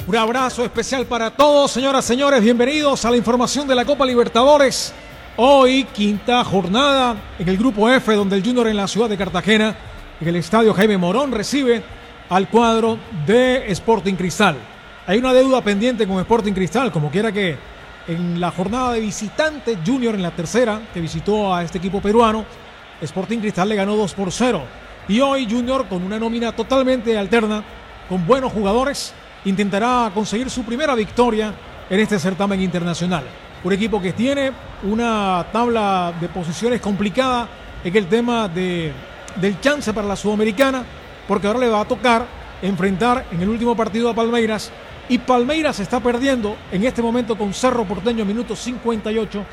Un abrazo especial para todos, señoras, señores. Bienvenidos a la información de la Copa Libertadores. Hoy, quinta jornada en el Grupo F, donde el Junior en la ciudad de Cartagena, en el estadio Jaime Morón, recibe al cuadro de Sporting Cristal. Hay una deuda pendiente con Sporting Cristal, como quiera que en la jornada de visitante, Junior en la tercera, que visitó a este equipo peruano, Sporting Cristal le ganó 2-0. Y hoy Junior, con una nómina totalmente alterna, con buenos jugadores, intentará conseguir su primera victoria en este certamen internacional. Un equipo que tiene una tabla de posiciones complicada en el tema del chance para la Sudamericana, porque ahora le va a tocar enfrentar en el último partido a Palmeiras, y Palmeiras está perdiendo en este momento con Cerro Porteño, minuto 58,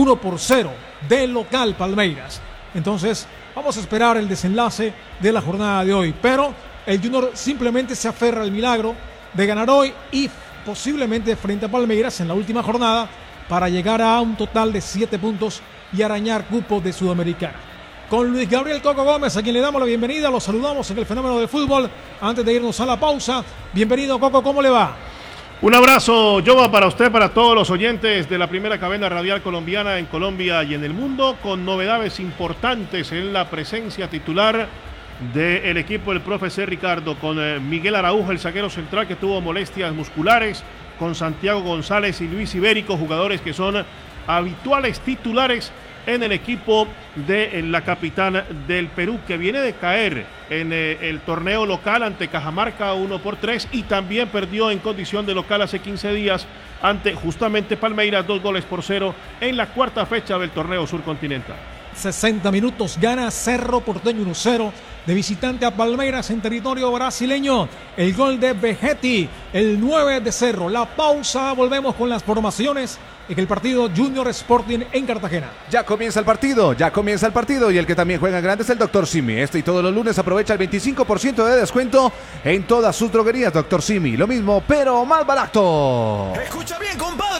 1-0 de local Palmeiras. Entonces vamos a esperar el desenlace de la jornada de hoy, pero el Junior simplemente se aferra al milagro de ganar hoy y posiblemente frente a Palmeiras en la última jornada para llegar a un total de 7 puntos y arañar cupo de Sudamericana. Con Luis Gabriel Coco Gómez, a quien le damos la bienvenida, lo saludamos en el Fenómeno del Fútbol. Antes de irnos a la pausa, bienvenido Coco, ¿cómo le va? Un abrazo, Jova, para usted, para todos los oyentes de la primera cadena radial colombiana en Colombia y en el mundo, con novedades importantes en la presencia titular del equipo del profe C. Ricardo, con Miguel Araujo, el zaguero central que tuvo molestias musculares, con Santiago González y Luis Ibérico, jugadores que son habituales titulares en el equipo de la capital del Perú, que viene de caer en el torneo local ante Cajamarca 1-3 y también perdió en condición de local hace 15 días ante justamente Palmeiras 2-0 en la cuarta fecha del torneo surcontinental. 60 minutos, gana Cerro Porteño 1-0 de visitante a Palmeiras en territorio brasileño. El gol de Vegetti, el 9 de Cerro. La pausa, volvemos con las formaciones en el partido Junior Sporting en Cartagena. Ya comienza el partido y el que también juega en grande es el Dr. Simi. Este y todos los lunes aprovecha el 25% de descuento en todas sus droguerías Dr. Simi. Lo mismo, pero más barato. Escucha bien, compadre.